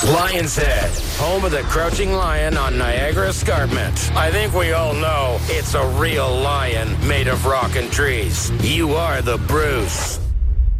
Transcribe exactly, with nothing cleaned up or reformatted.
Lion's Head, home of the Crouching Lion on Niagara Escarpment. I think we all know it's a real lion made of rock and trees. You are the Bruce.